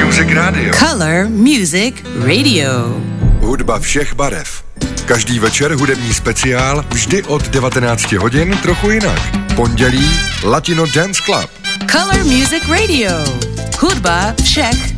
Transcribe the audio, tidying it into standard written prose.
Music Radio. Color Music Radio. Hudba všech barev. Každý večer hudební speciál, vždy od 19 hodin trochu jinak. Pondělí Latino Dance Club. Color Music Radio. Hudba všech